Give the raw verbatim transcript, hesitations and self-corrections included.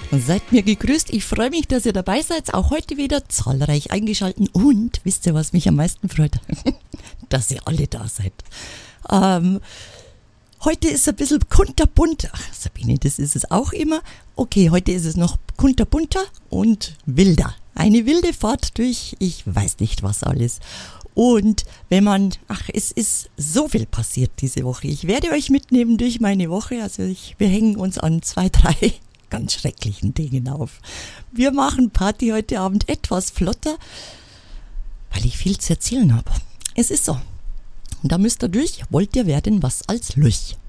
Seid mir gegrüßt. Ich freue mich, dass ihr dabei seid. Auch heute wieder zahlreich eingeschalten. Und wisst ihr, was mich am meisten freut? Dass ihr alle da seid. Ähm, heute ist es ein bisschen kunterbunt. Ach, Sabine, das ist es auch immer. Okay, heute ist es noch kunterbunter und wilder. Eine wilde Fahrt durch, ich weiß nicht was alles. Und wenn man, ach, es ist so viel passiert diese Woche. Ich werde euch mitnehmen durch meine Woche. Also ich, wir hängen uns an zwei, drei ganz schrecklichen Dingen auf. Wir machen Party heute Abend etwas flotter, weil ich viel zu erzählen habe. Es ist so. Und da müsst ihr durch, wollt ihr werden was als Lüch.